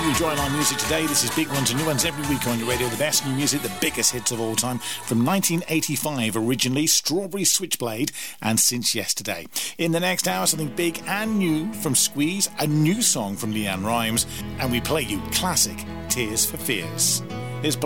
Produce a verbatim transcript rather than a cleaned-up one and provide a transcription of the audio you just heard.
you're enjoying our music today. This is Big Ones and New Ones every week on your radio. The best new music, the biggest hits of all time. From nineteen eighty-five, originally, Strawberry Switchblade, and Since Yesterday. In the next hour, something big and new from Squeeze, a new song from Leanne Rimes, and we play you classic Tears for Fears.